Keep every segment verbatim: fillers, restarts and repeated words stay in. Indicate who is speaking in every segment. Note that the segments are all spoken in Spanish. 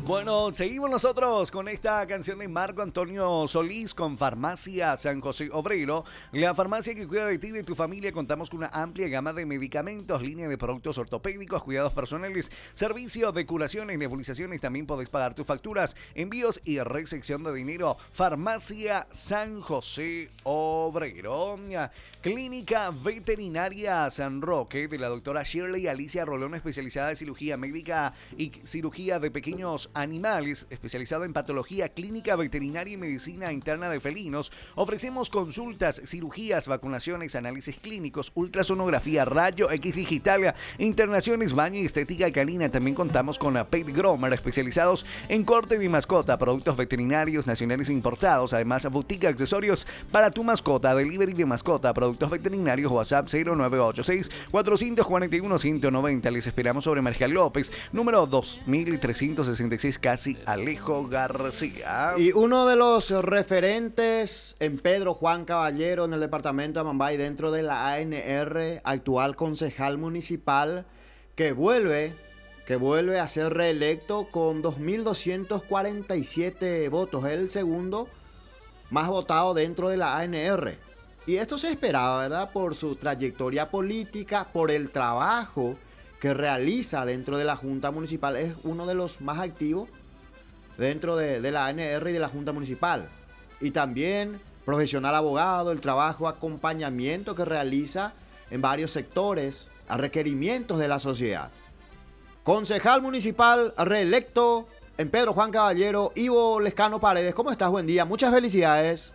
Speaker 1: Bueno, seguimos nosotros con esta canción de Marco Antonio Solís con Farmacia San José Obrero. La farmacia que cuida de ti y de tu familia. Contamos con una amplia gama de medicamentos, línea de productos ortopédicos, cuidados personales, servicios de curaciones, nebulizaciones. También podés pagar tus facturas, envíos y recepción de dinero. Farmacia San José Obrero. Clínica Veterinaria San Roque de la doctora Shirley Alicia Rolón, especializada en cirugía médica y cirugía de pequeños animales, especializada en patología clínica veterinaria y medicina interna de felinos. Ofrecemos consultas, cirugías, vacunaciones, análisis clínicos, ultrasonografía, rayo X digital, internaciones, baño y estética canina. También contamos con Pet Gromer, especializados en corte de mascota, productos veterinarios nacionales e importados. Además, boutique, accesorios para tu mascota, delivery de mascota, productos veterinarios. WhatsApp cero nueve ocho seis, cuatro cuatro uno, uno cero nueve cero. Les esperamos sobre Marcial López, número dos mil trescientos sesenta y seis, casi Alejo García.
Speaker 2: Y uno de los referentes en Pedro Juan Caballero, en el departamento de Amambay, dentro de la A N R, actual concejal municipal, que vuelve, que vuelve a ser reelecto con dos mil doscientos cuarenta y siete votos, el segundo más votado dentro de la A N R. Y esto se esperaba, ¿verdad? Por su trayectoria política, por el trabajo que realiza dentro de la Junta Municipal. Es uno de los más activos dentro de, de la A N R y de la Junta Municipal. Y también profesional abogado, el trabajo, acompañamiento que realiza en varios sectores a requerimientos de la sociedad. Concejal municipal reelecto en Pedro Juan Caballero, Ivo Lescano Paredes. ¿Cómo estás? Buen día. Muchas felicidades.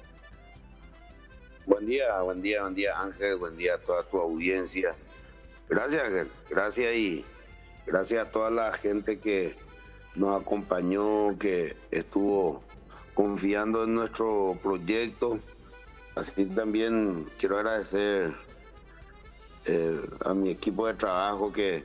Speaker 3: Buen día, buen día, buen día Ángel, buen día a toda tu audiencia. Gracias Ángel, gracias y gracias a toda la gente que nos acompañó, que estuvo confiando en nuestro proyecto. Así también quiero agradecer eh, a mi equipo de trabajo que,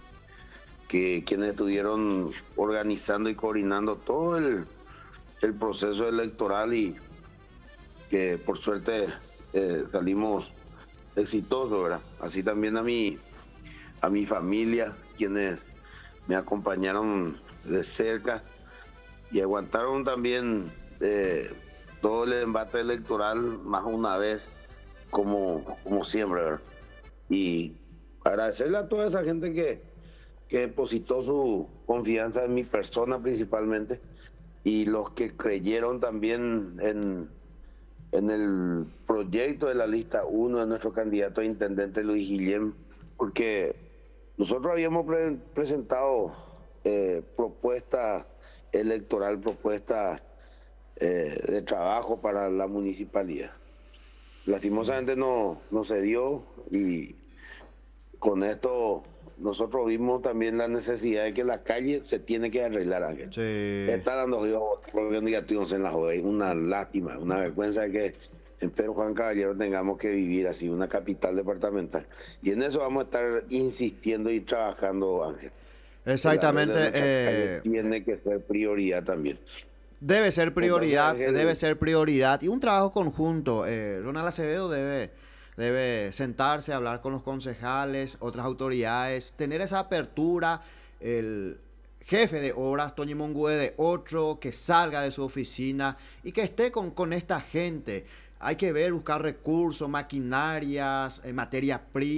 Speaker 3: que quienes estuvieron organizando y coordinando todo el, el proceso electoral y que por suerte eh, salimos exitosos, ¿verdad? Así también a mi, a mi familia, quienes me acompañaron de cerca y aguantaron también eh, todo el embate electoral más una vez, como, como siempre, ¿verdad? Y agradecerle a toda esa gente que, que depositó su confianza en mi persona principalmente y los que creyeron también en en el proyecto de la lista uno de nuestro candidato a intendente Luis Guillem, porque nosotros habíamos pre presentado eh, propuesta electoral, propuesta eh, de trabajo para la municipalidad. Lastimosamente no, no se dio y con esto nosotros vimos también la necesidad de que la calle se tiene que arreglar, Ángel.
Speaker 2: Sí.
Speaker 3: Está dando negativos en la joda, una lástima, una vergüenza de que en Pedro Juan Caballero tengamos que vivir así, una capital departamental. Y en eso vamos a estar insistiendo y trabajando, Ángel.
Speaker 2: Exactamente.
Speaker 3: Eh, tiene que ser prioridad también.
Speaker 2: Debe ser prioridad,
Speaker 3: Entonces,
Speaker 2: debe ser prioridad. Y un trabajo conjunto. Eh, Ronald Acevedo debe... Debe sentarse, hablar con los concejales, otras autoridades, tener esa apertura. El jefe de obras, Toñi Mongue de otro, que salga de su oficina y que esté con, con esta gente. Hay que ver, buscar recursos, maquinarias, eh, materia prima.